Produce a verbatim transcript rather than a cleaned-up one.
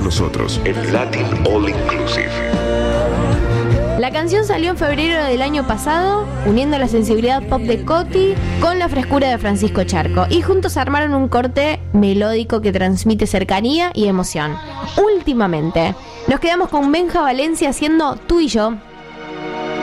nosotros en Latin All Inclusive. La canción salió en febrero del año pasado, uniendo la sensibilidad pop de Coti con la frescura de Francisco Charco, y juntos armaron un corte melódico que transmite cercanía y emoción. Últimamente, nos quedamos con Benja Valencia haciendo Tú y Yo,